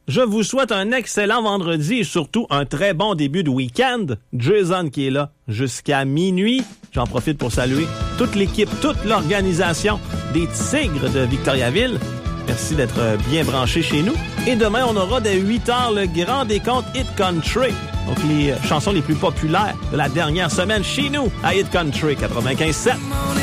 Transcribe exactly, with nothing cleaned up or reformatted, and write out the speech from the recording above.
Je vous souhaite un excellent vendredi et surtout un très bon début de week-end. Jason qui est là jusqu'à minuit. J'en profite pour saluer toute l'équipe, toute l'organisation des Tigres de Victoriaville. Merci d'être bien branchés chez nous. Et demain, on aura dès huit heures le grand décompte Hit Country. Donc, les chansons les plus populaires de la dernière semaine chez nous à Hit Country quatre-vingt-quinze sept.